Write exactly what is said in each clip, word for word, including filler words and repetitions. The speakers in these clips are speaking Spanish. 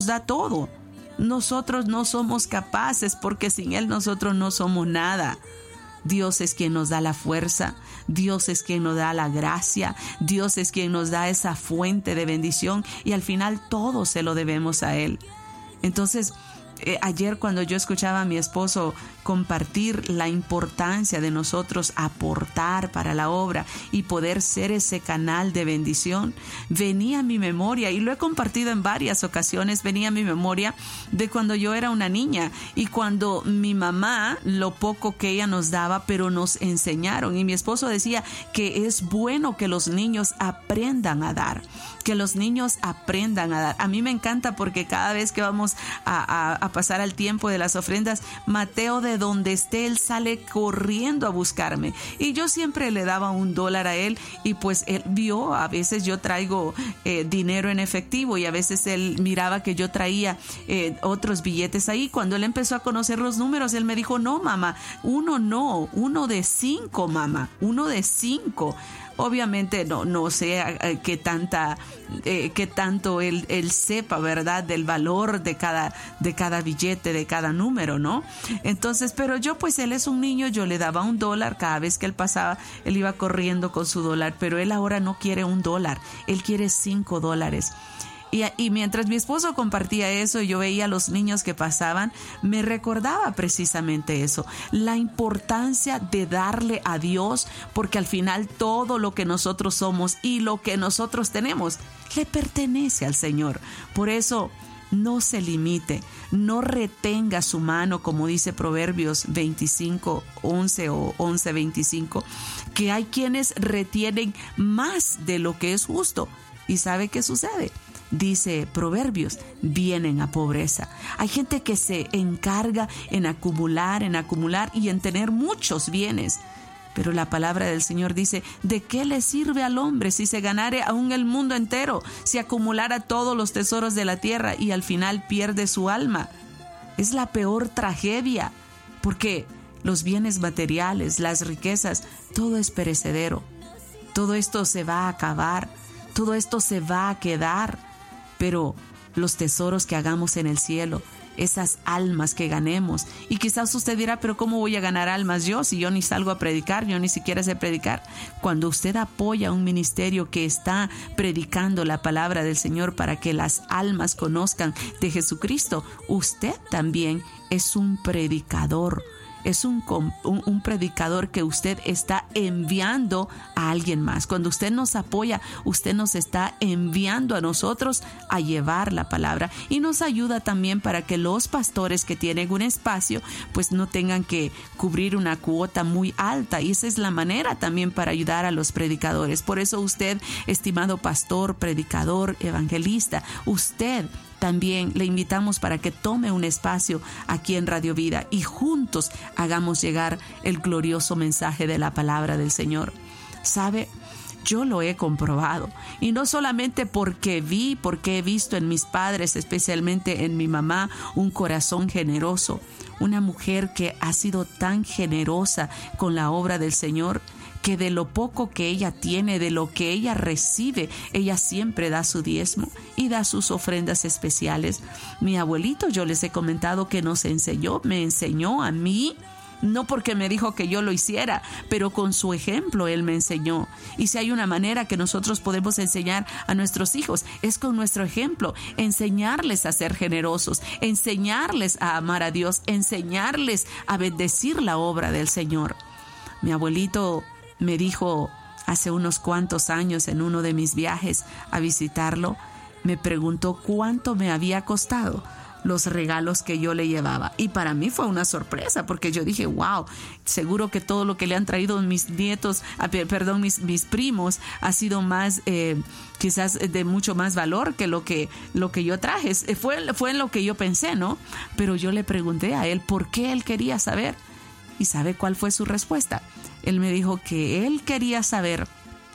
da todo. Nosotros no somos capaces porque sin Él nosotros no somos nada. Dios es quien nos da la fuerza, Dios es quien nos da la gracia, Dios es quien nos da esa fuente de bendición y al final todo se lo debemos a Él. Entonces, Eh, ayer cuando yo escuchaba a mi esposo compartir la importancia de nosotros aportar para la obra y poder ser ese canal de bendición, venía a mi memoria, y lo he compartido en varias ocasiones, venía a mi memoria de cuando yo era una niña y cuando mi mamá, lo poco que ella nos daba, pero nos enseñaron, y mi esposo decía que es bueno que los niños aprendan a dar, que los niños aprendan a dar. A mí me encanta porque cada vez que vamos a, a, a pasar al tiempo de las ofrendas, Mateo, de donde esté, él sale corriendo a buscarme, y yo siempre le daba un dólar a él, y pues él vio, a veces yo traigo eh, dinero en efectivo y a veces él miraba que yo traía eh, otros billetes ahí. Cuando él empezó a conocer los números, él me dijo, no mamá, uno no, uno de cinco mamá, uno de cinco. Obviamente no, no sé eh, qué tanta, eh, qué tanto él, él sepa, ¿verdad?, del valor de cada, de cada billete, de cada número, ¿no? Entonces, pero yo, pues él es un niño, yo le daba un dólar cada vez que él pasaba, él iba corriendo con su dólar, pero él ahora no quiere un dólar, él quiere cinco dólares. Y, y mientras mi esposo compartía eso y yo veía a los niños que pasaban, me recordaba precisamente eso, la importancia de darle a Dios, porque al final todo lo que nosotros somos y lo que nosotros tenemos le pertenece al Señor. Por eso, no se limite, no retenga su mano, como dice Proverbios veinticinco, once o once, veinticinco, que hay quienes retienen más de lo que es justo. ¿Y sabe qué sucede? Dice Proverbios, vienen a pobreza. Hay gente que se encarga en acumular, en acumular y en tener muchos bienes. Pero la palabra del Señor dice, ¿de qué le sirve al hombre si se ganare aún el mundo entero, si acumulara todos los tesoros de la tierra y al final pierde su alma? Es la peor tragedia, porque los bienes materiales, las riquezas, todo es perecedero. Todo esto se va a acabar, todo esto se va a quedar. Pero los tesoros que hagamos en el cielo, esas almas que ganemos, y quizás usted dirá, pero ¿cómo voy a ganar almas yo si yo ni salgo a predicar, yo ni siquiera sé predicar? Cuando usted apoya un ministerio que está predicando la palabra del Señor para que las almas conozcan de Jesucristo, usted también es un predicador. Es un, un, un predicador que usted está enviando a alguien más. Cuando usted nos apoya, usted nos está enviando a nosotros a llevar la palabra, y nos ayuda también para que los pastores que tienen un espacio pues no tengan que cubrir una cuota muy alta, y esa es la manera también para ayudar a los predicadores. Por eso usted, estimado pastor, predicador, evangelista, usted también le invitamos para que tome un espacio aquí en Radio Vida y juntos hagamos llegar el glorioso mensaje de la palabra del Señor. ¿Sabe? Yo lo he comprobado, y no solamente porque vi, porque he visto en mis padres, especialmente en mi mamá, un corazón generoso, una mujer que ha sido tan generosa con la obra del Señor, que de lo poco que ella tiene, de lo que ella recibe, ella siempre da su diezmo y da sus ofrendas especiales. Mi abuelito, yo les he comentado que nos enseñó, me enseñó a mí, no porque me dijo que yo lo hiciera, pero con su ejemplo él me enseñó. Y si hay una manera que nosotros podemos enseñar a nuestros hijos, es con nuestro ejemplo, enseñarles a ser generosos, enseñarles a amar a Dios, enseñarles a bendecir la obra del Señor. Mi abuelito me dijo hace unos cuantos años en uno de mis viajes a visitarlo, me preguntó cuánto me había costado los regalos que yo le llevaba. Y para mí fue una sorpresa, porque yo dije, wow, seguro que todo lo que le han traído mis nietos, perdón, mis, mis primos, ha sido más, eh, quizás de mucho más valor que lo que, lo que yo traje. Fue, fue en lo que yo pensé, ¿no? Pero yo le pregunté a él por qué él quería saber. ¿Y sabe cuál fue su respuesta? Él me dijo que él quería saber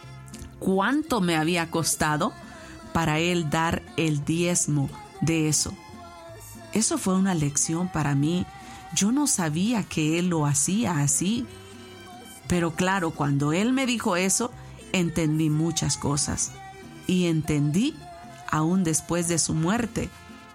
cuánto me había costado para él dar el diezmo de eso. Eso fue una lección para mí. Yo no sabía que él lo hacía así. Pero claro, cuando él me dijo eso, entendí muchas cosas. Y entendí, aún después de su muerte,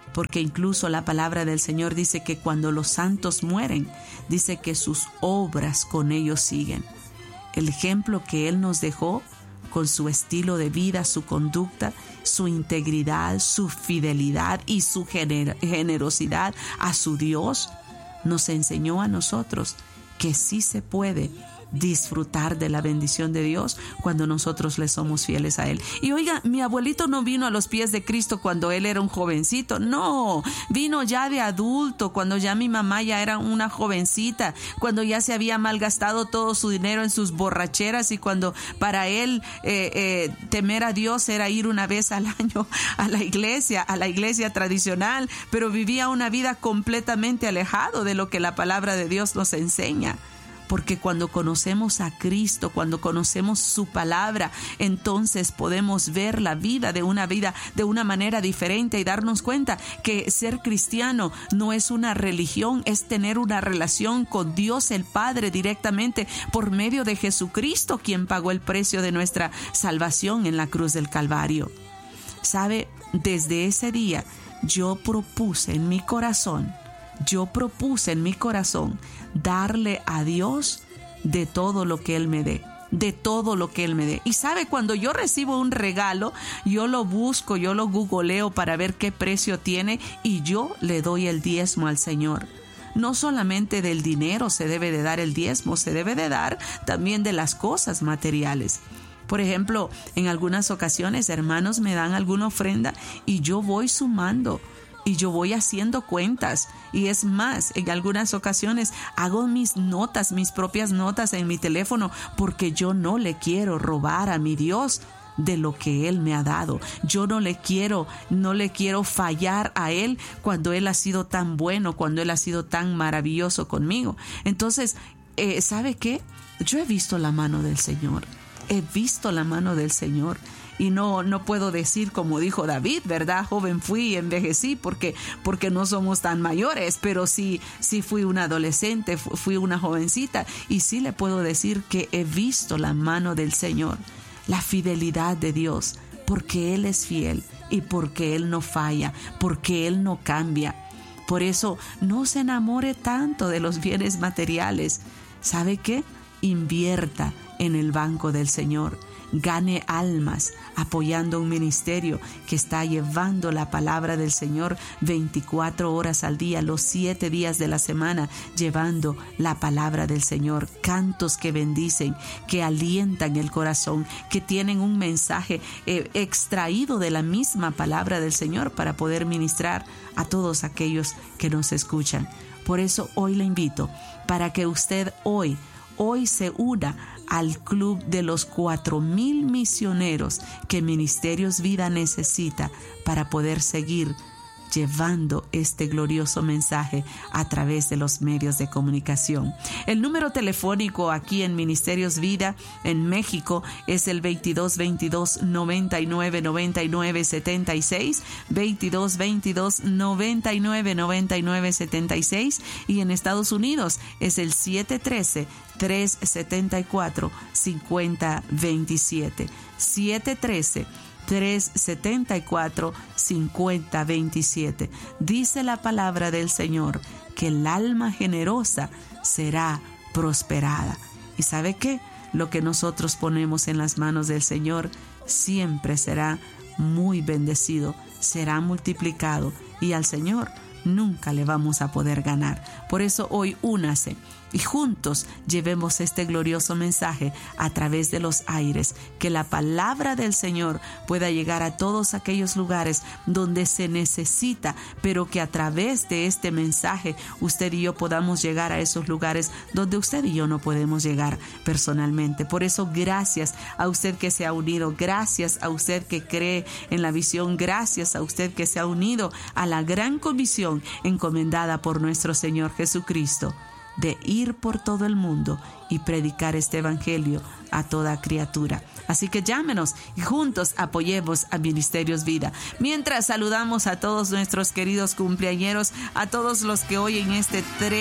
porque incluso la palabra del Señor dice que cuando los santos mueren, dice que sus obras con ellos siguen. El ejemplo que Él nos dejó con su estilo de vida, su conducta, su integridad, su fidelidad y su gener- generosidad a su Dios, nos enseñó a nosotros que sí se puede disfrutar de la bendición de Dios cuando nosotros le somos fieles a Él. Y oiga, mi abuelito no vino a los pies de Cristo cuando él era un jovencito, no, vino ya de adulto, cuando ya mi mamá ya era una jovencita, cuando ya se había malgastado todo su dinero en sus borracheras y cuando para él eh, eh, temer a Dios era ir una vez al año a la iglesia, a la iglesia tradicional, pero vivía una vida completamente alejado de lo que la palabra de Dios nos enseña. Porque cuando conocemos a Cristo, cuando conocemos su palabra, entonces podemos ver la vida de una vida de una manera diferente y darnos cuenta que ser cristiano no es una religión, es tener una relación con Dios el Padre directamente por medio de Jesucristo, quien pagó el precio de nuestra salvación en la cruz del Calvario. ¿Sabe? Desde ese día yo propuse en mi corazón Yo propuse en mi corazón darle a Dios de todo lo que Él me dé, de todo lo que Él me dé. Y sabe, cuando yo recibo un regalo, yo lo busco, yo lo googleo para ver qué precio tiene y yo le doy el diezmo al Señor. No solamente del dinero se debe de dar el diezmo, se debe de dar también de las cosas materiales. Por ejemplo, en algunas ocasiones hermanos me dan alguna ofrenda y yo voy sumando. Y yo voy haciendo cuentas. Y es más, en algunas ocasiones hago mis notas, mis propias notas en mi teléfono, porque yo no le quiero robar a mi Dios de lo que Él me ha dado. Yo no le quiero, no le quiero fallar a Él cuando Él ha sido tan bueno, cuando Él ha sido tan maravilloso conmigo. Entonces, eh, ¿sabe qué? Yo he visto la mano del Señor. He visto la mano del Señor. Y no, no puedo decir como dijo David, ¿verdad? Joven fui y envejecí porque, porque no somos tan mayores, pero sí, sí fui una adolescente, fui una jovencita y sí le puedo decir que he visto la mano del Señor, la fidelidad de Dios, porque Él es fiel y porque Él no falla, porque Él no cambia. Por eso no se enamore tanto de los bienes materiales. ¿Sabe qué? Invierta en el banco del Señor. Gane almas apoyando un ministerio que está llevando la palabra del Señor veinticuatro horas al día, los siete días de la semana, llevando la palabra del Señor. Cantos que bendicen, que alientan el corazón, que tienen un mensaje eh, extraído de la misma palabra del Señor para poder ministrar a todos aquellos que nos escuchan. Por eso hoy le invito para que usted hoy, hoy se una al club de los cuatro mil misioneros que Ministerios Vida necesita para poder seguir llevando este glorioso mensaje a través de los medios de comunicación. El número telefónico aquí en Ministerios Vida en México es el veintidós veintidós noventa y nueve noventa y nueve setenta y seis, veintidós veintidós noventa y nueve noventa y nueve setenta y seis, y en Estados Unidos es el siete uno tres, tres siete cuatro, cinco cero dos siete, siete uno tres, tres siete cuatro, cinco cero dos siete. Dice la palabra del Señor que el alma generosa será prosperada. ¿Y sabe qué? Lo que nosotros ponemos en las manos del Señor siempre será muy bendecido, será multiplicado, y al Señor nunca le vamos a poder ganar. Por eso hoy únase y juntos llevemos este glorioso mensaje a través de los aires, que la palabra del Señor pueda llegar a todos aquellos lugares donde se necesita, pero que a través de este mensaje usted y yo podamos llegar a esos lugares donde usted y yo no podemos llegar personalmente. Por eso gracias a usted que se ha unido, gracias a usted que cree en la visión, gracias a usted que se ha unido a la gran comisión encomendada por nuestro Señor Jesucristo, de ir por todo el mundo y predicar este evangelio a toda criatura. Así que llámenos y juntos apoyemos a Ministerios Vida. Mientras saludamos a todos nuestros queridos cumpleañeros, a todos los que hoy en este tres